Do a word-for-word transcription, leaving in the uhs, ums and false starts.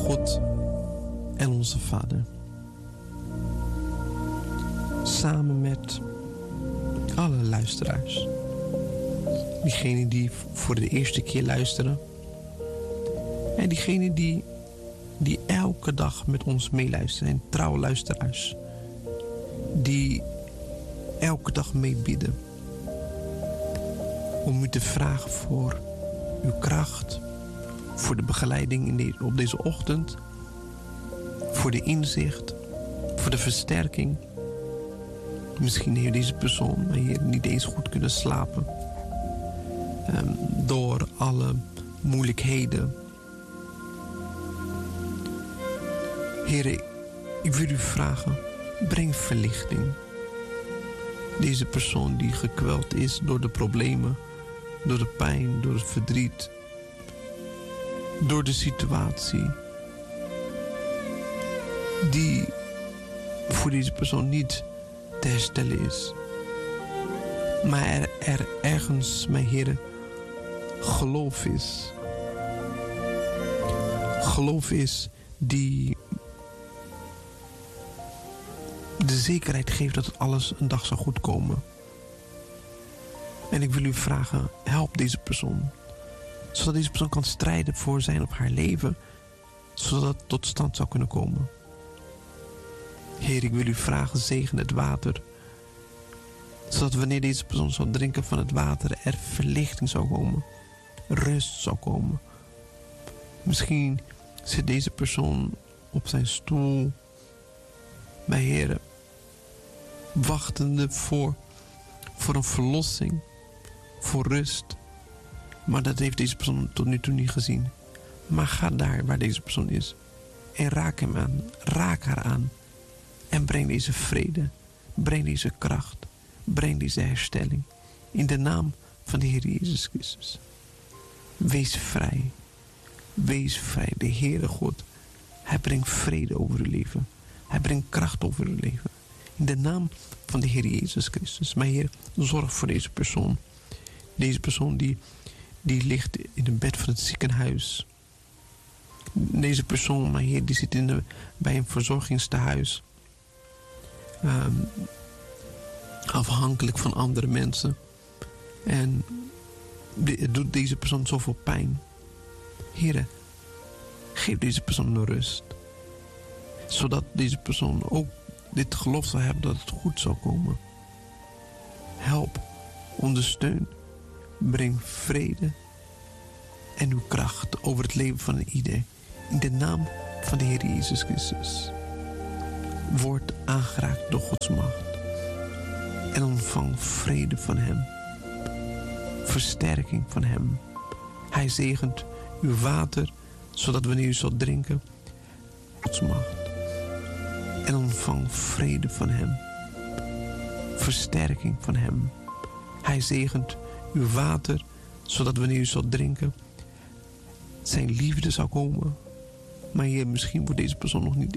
God en onze Vader, samen met alle luisteraars, diegenen die voor de eerste keer luisteren en diegenen die, die elke dag met ons meeluisteren en trouwe luisteraars die elke dag meebidden, om u te vragen voor uw kracht, voor de begeleiding in de, op deze ochtend, voor de inzicht, voor de versterking. Misschien heeft deze persoon maar hier niet eens goed kunnen slapen um, door alle moeilijkheden. Heere, ik wil u vragen, breng verlichting. Deze persoon die gekweld is door de problemen, door de pijn, door het verdriet, door de situatie, die voor deze persoon niet te herstellen is. Maar er, er ergens, mijn Heere, geloof is. Geloof is die de zekerheid geeft dat het alles een dag zal goed komen. En ik wil u vragen, help deze persoon. Zodat deze persoon kan strijden voor zijn of haar leven. Zodat het tot stand zou kunnen komen. Heer, ik wil u vragen, zegen het water. Zodat wanneer deze persoon zou drinken van het water, er verlichting zou komen. Rust zou komen. Misschien zit deze persoon op zijn stoel, bij Heer, wachtende voor, voor een verlossing, voor rust. Maar dat heeft deze persoon tot nu toe niet gezien. Maar ga daar waar deze persoon is en raak hem aan, raak haar aan. En breng deze vrede, breng deze kracht, breng deze herstelling. In de naam van de Heer Jezus Christus. Wees vrij, wees vrij. De Heere God, Hij brengt vrede over uw leven. Hij brengt kracht over uw leven. In de naam van de Heer Jezus Christus. Maar Heer, zorg voor deze persoon. Deze persoon die, die ligt in een bed van het ziekenhuis. Deze persoon, maar Heer, die zit in de, bij een verzorgingstehuis. Um, afhankelijk van andere mensen. En de, het doet deze persoon zoveel pijn. Heer, geef deze persoon een rust. Zodat deze persoon ook dit geloof zal hebben dat het goed zal komen. Help, ondersteun, breng vrede en uw kracht over het leven van ieder. In de naam van de Heer Jezus Christus. Word aangeraakt door Gods macht. En ontvang vrede van Hem. Versterking van Hem. Hij zegent uw water, zodat wanneer u zult drinken, Gods macht. En ontvang vrede van Hem. Versterking van Hem. Hij zegent uw water, zodat wanneer u zult drinken, zijn liefde zal komen. Maar Heer, misschien wordt deze persoon nog niet